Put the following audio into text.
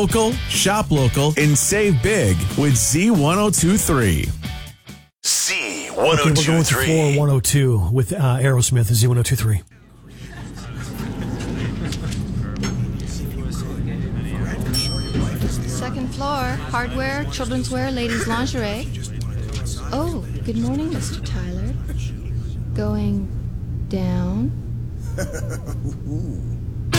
Local, shop local, and save big with Z1023. Z1023. Okay, we're going to floor 102 with Aerosmith, Z1023. Second floor, hardware, children's wear, ladies' lingerie. Oh, good morning, Mr. Tyler. Going down.